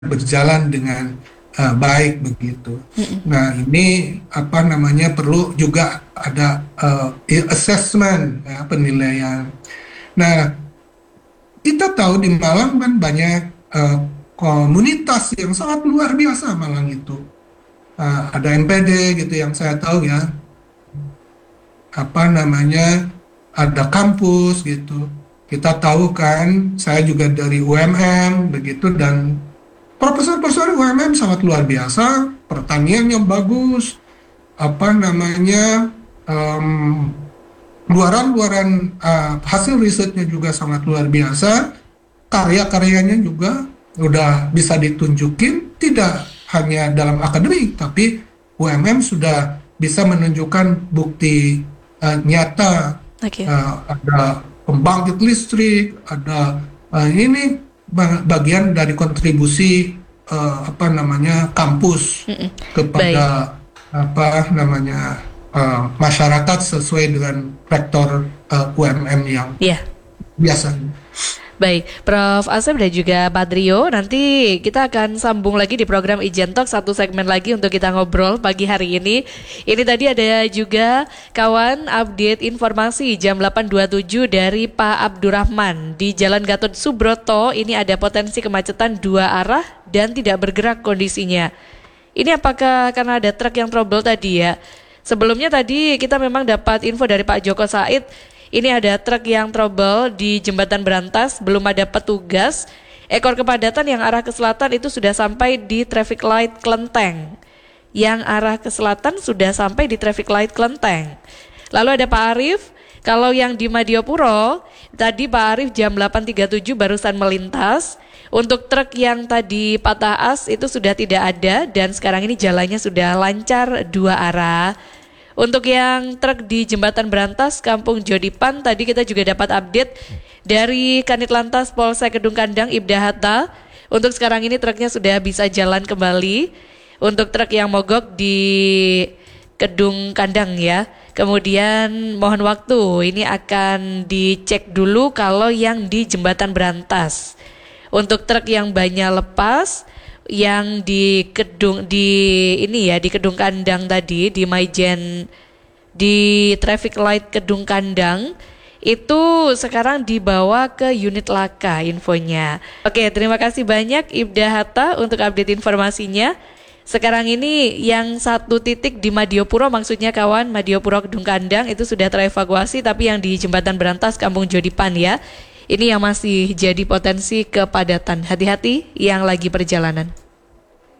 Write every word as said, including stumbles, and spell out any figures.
berjalan dengan uh, baik begitu. Mm-mm. Nah ini apa namanya perlu juga ada uh, assessment ya, penilaian. Nah kita tahu di Malang kan banyak uh, komunitas yang sangat luar biasa Malang itu. Uh, ada M P D gitu yang saya tahu ya, apa namanya ada kampus gitu. Kita tahu kan, saya juga dari U M M begitu dan profesor-profesor U M M sangat luar biasa, pertaniannya bagus, apa namanya em, luaran-luaran uh, hasil risetnya juga sangat luar biasa, karya-karyanya juga udah bisa ditunjukin tidak hanya dalam akademik, tapi U M M sudah bisa menunjukkan bukti uh, nyata. Oke. Uh, ada pembangkit listrik, ada uh, ini ba- bagian dari kontribusi uh, apa namanya kampus Mm-mm. Baik. kepada apa namanya uh, masyarakat sesuai dengan rektor uh, U M M yang Ya. biasanya. Baik, Prof Asep dan juga Pak Trio, nanti kita akan sambung lagi di program Ijen Talk, satu segmen lagi untuk kita ngobrol pagi hari ini. Ini tadi ada juga kawan update informasi jam delapan dua puluh tujuh dari Pak Abdurrahman. Di Jalan Gatot Subroto ini ada potensi kemacetan dua arah dan tidak bergerak kondisinya. Ini apakah karena ada truk yang trouble tadi ya? Sebelumnya tadi kita memang dapat info dari Pak Joko Said. Ini ada truk yang trouble di Jembatan Berantas, belum ada petugas. Ekor kepadatan yang arah ke selatan itu sudah sampai di traffic light Klenteng. Yang arah ke selatan sudah sampai di traffic light Klenteng. Lalu ada Pak Arief, kalau yang di Madiopuro, tadi Pak Arief jam delapan tiga puluh tujuh barusan melintas. Untuk truk yang tadi patah as itu sudah tidak ada dan sekarang ini jalannya sudah lancar dua arah. Untuk yang truk di Jembatan Berantas, Kampung Jodipan, tadi kita juga dapat update dari Kanit Lantas Polsek Kedung Kandang Ibda Hatta. Untuk sekarang ini truknya sudah bisa jalan kembali. Untuk truk yang mogok di Kedung Kandang ya. Kemudian mohon waktu, ini akan dicek dulu kalau yang di Jembatan Berantas. Untuk truk yang bannya lepas, yang di Kedung di ini ya di Kedung Kandang tadi di Maijen di traffic light Kedung Kandang itu sekarang dibawa ke unit laka infonya. Oke, terima kasih banyak Ibda Hatta untuk update informasinya. Sekarang ini yang satu titik di Madiopuro, maksudnya kawan Madiopuro Kedung Kandang itu sudah terevakuasi, tapi yang di Jembatan Berantas Kampung Jodipan ya, ini yang masih jadi potensi kepadatan. Hati-hati yang lagi perjalanan.